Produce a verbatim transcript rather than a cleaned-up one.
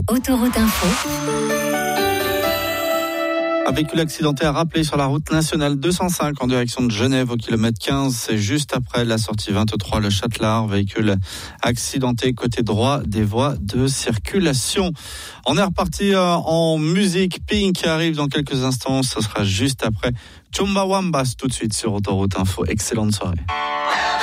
Autoroute Info. Un véhicule accidenté a rappelé sur la route nationale deux cent cinq en direction de Genève au kilomètre quinze. C'est juste après la sortie vingt-trois, le Châtelard. Véhicule accidenté côté droit des voies de circulation. On est reparti en musique. Pink arrive dans quelques instants. Ce sera juste après Chumbawamba tout de suite sur Autoroute Info. Excellente soirée.